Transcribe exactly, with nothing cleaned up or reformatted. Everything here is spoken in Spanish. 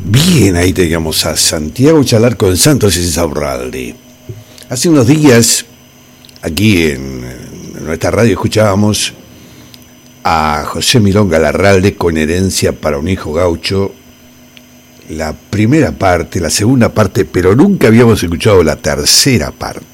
Bien, ahí teníamos a Santiago Chalar con Santos Insaurralde. Hace unos días, aquí en, en nuestra radio, escuchábamos a José Milonga Larralde con Herencia para un hijo gaucho. La primera parte, la segunda parte, pero nunca habíamos escuchado la tercera parte.